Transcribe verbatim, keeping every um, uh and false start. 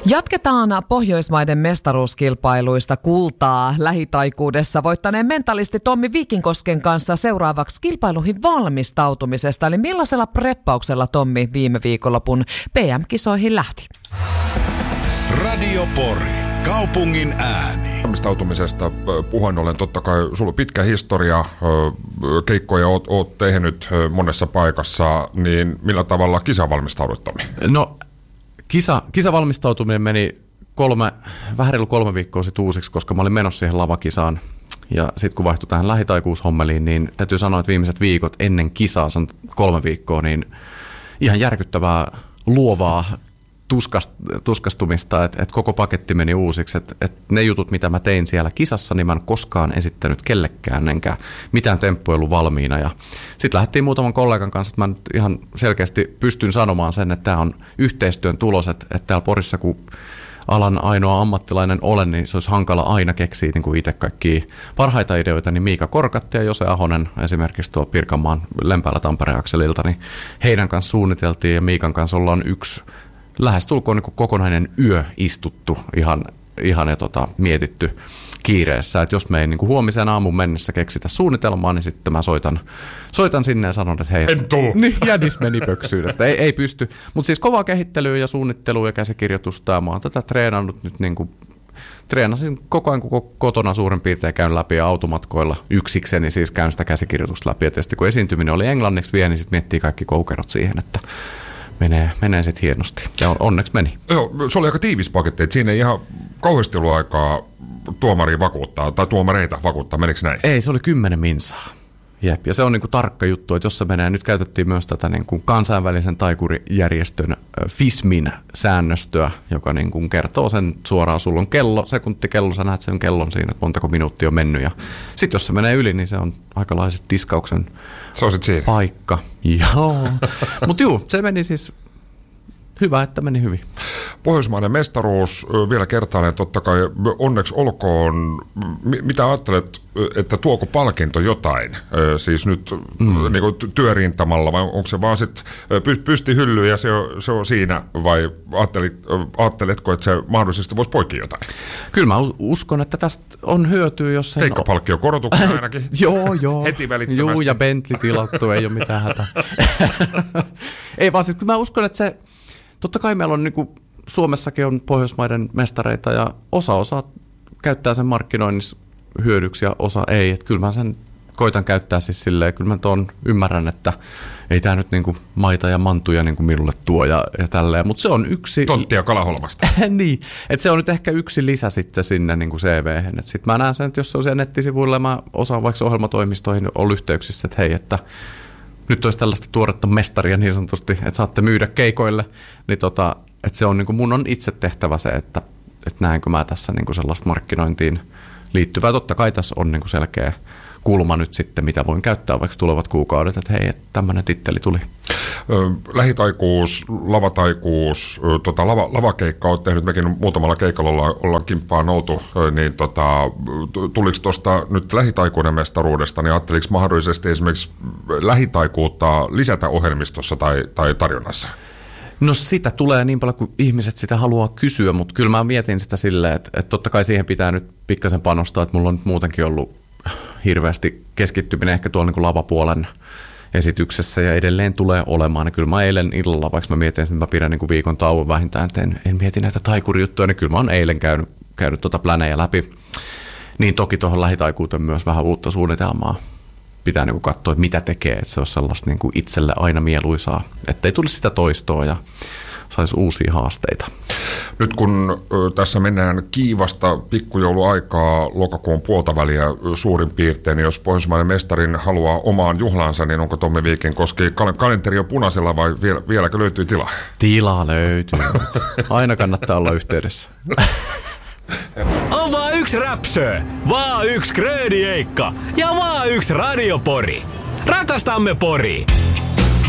Jatketaan Pohjoismaiden mestaruuskilpailuista kultaa lähitaikuudessa voittaneen mentalisti Tommi Viikinkosken kanssa seuraavaksi kilpailuihin valmistautumisesta. Eli millaisella preppauksella Tommi viime viikonlopun P M-kisoihin lähti? Radio Pori, kaupungin ääni. Valmistautumisesta puheen ollen, totta kai sulla on pitkä historia, keikkoja oot, oot tehnyt monessa paikassa, niin millä tavalla kisa valmistaudut, Tommi? No kisa, kisavalmistautuminen meni kolme, vähän reilu kolme viikkoa sitten uusiksi, koska mä olin menossa siihen lavakisaan. Ja sitten kun vaihtui tähän lähitaikuushommeliin, niin täytyy sanoa, että viimeiset viikot ennen kisaa, se on kolme viikkoa, niin ihan järkyttävää luovaa tuskast, tuskastumista, että et koko paketti meni uusiksi. Että et ne jutut, mitä mä tein siellä kisassa, niin mä en koskaan esittänyt kellekään, enkä mitään temppuja ollut valmiina. Ja sitten lähdettiin muutaman kollegan kanssa, että mä nyt ihan selkeästi pystyn sanomaan sen, että tämä on yhteistyön tulos, että, että täällä Porissa, kun alan ainoa ammattilainen olen, niin se olisi hankala aina keksiä niin kuin itse kaikkia parhaita ideoita, niin Miika Korkatti ja Jose Ahonen esimerkiksi tuo Pirkanmaan Lempäällä Tampere-akselilta, niin heidän kanssa suunniteltiin ja Miikan kanssa ollaan yksi lähestulkoon niin kuin kokonainen yö istuttu ihan, ihan ja tota, mietitty kiireessä, että jos me ei niin kuin huomisen aamun mennessä keksitä suunnitelmaa, niin sitten mä soitan, soitan sinne ja sanon, että hei, en tuu. Niin, jänis meni pöksyyn, että ei, ei pysty. Mutta siis kovaa kehittelyä ja suunnittelua ja käsikirjoitusta, ja mä oon tätä treenannut nyt niin kuin, treenasin koko ajan, kun kotona suurin piirtein käyn läpi ja automatkoilla yksikseni, siis käyn sitä käsikirjoitusta läpi, ja tietysti kun esiintyminen oli englanniksi vielä, niin sitten miettii kaikki koukerot siihen, että menee, menee sitten hienosti. Ja onneksi meni. Joo, se oli aika tiivis paketti, että siinä ei ihan kauheasti ollut aikaa tuomaria vakuuttaa, tai tuomareita vakuuttaa, menikö näin? Ei, se oli kymmenen minsaa. Jep. Ja se on niinku tarkka juttu, että jos se menee, nyt käytettiin myös tätä niinku kansainvälisen taikurijärjestön FISMin säännöstöä, joka niinku kertoo sen suoraan, sulla on kello, sekuntikello, sä näet sen kellon siinä, että montako minuuttia on mennyt. Ja sitten jos se menee yli, niin se on aikalaiset diskauksen se on sit siinä. Paikka. Joo. Mutta juu, se meni siis hyvä, että meni hyvin. Pohjoismainen mestaruus, vielä kertaan, totta kai onneksi olkoon. Mitä ajattelet, että tuoko palkinto jotain? Siis nyt mm. niin kuin työrintamalla, vai onko se vaan sitten pysti hyllyyn ja se on, se on siinä, vai ajattelit, ajatteletko, että se mahdollisesti voisi poikia jotain? Kyllä mä uskon, että tästä on hyötyä, jos sen Keikkapalkkio korotuksen ainakin. Joo, joo. Heti välittömästi. Joo, ja Bentley tilattu, ei ole mitään hätää. Ei vaan siis, mä uskon, että se totta kai meillä on niin kuin Suomessakin on Pohjoismaiden mestareita ja osa osaa käyttää sen markkinoinnissa hyödyksi ja osa ei. Että kyllä mä sen koitan käyttää siis silleen, kyllä mä ton ymmärrän, että ei tämä nyt niin kuin maita ja mantuja niin kuin minulle tuo ja, ja tälleen, mutta se on yksi tonttia Kalaholmasta. Niin, että se on nyt ehkä yksi lisä sitten sinne niin kuin C V:hen. Että sitten mä näen sen, että jos se on siellä nettisivuilla ja mä osaan vaikka ohjelmatoimistoihin olla yhteyksissä, että hei, että nyt olisi tällaista tuoretta mestaria niin sanotusti, että saatte myydä keikoille, niin tota, että se on niin kuin mun on itse tehtävä se, että, että näenkö mä tässä niin kuin sellaista markkinointiin liittyvää. Totta kai tässä on niin kuin selkeä kulma nyt sitten, mitä voin käyttää vaikka tulevat kuukaudet, että hei, että tämmöinen titteli tuli. Lähitaikuus, lavataikuus, tota, lava, lavakeikka olet tehnyt, mekin muutamalla keikalla ollaan, ollaan kimppaan noutu, niin tota, tuliko tuosta nyt lähitaikuuden mestaruudesta, niin ajatteliko mahdollisesti esimerkiksi lähitaikuutta lisätä ohjelmistossa tai, tai tarjonnassa? No sitä tulee niin paljon, kuin ihmiset sitä haluaa kysyä, mutta kyllä mä mietin sitä silleen, että, että totta kai siihen pitää nyt pikkasen panostaa, että mulla on nyt muutenkin ollut hirveästi keskittyminen ehkä tuolla niin kuin lavapuolen esityksessä ja edelleen tulee olemaan. Ja kyllä mä eilen illalla, vaikka mä mietin, että mä pidän niin kuin viikon tauon vähintään, että en, en mieti näitä taikurijuttuja, niin kyllä mä oon eilen käynyt, käynyt tuota plänejä läpi. Niin toki tuohon lähitaikuuteen myös vähän uutta suunnitelmaa. Pitää niin kuin katsoa, että mitä tekee, että se olisi sellaista niin kuin itselle aina mieluisaa, ettei tulisi sitä toistoa ja saisi uusia haasteita. Nyt kun ö, tässä mennään kiivasta pikkujouluaikaa lokakuun puolta väliä suurin piirtein, niin jos Pohjoismainen mestarin haluaa omaan juhlansa, niin onko Tommi Viikinkoski kal- kalenteri on punaisella vai vielä, vieläkö löytyy tilaa? Tilaa löytyy. Aina kannattaa olla yhteydessä. On vaan yksi räpsö, vaan yksi kröödieikka ja vaan yksi radiopori. Rakastamme Poria!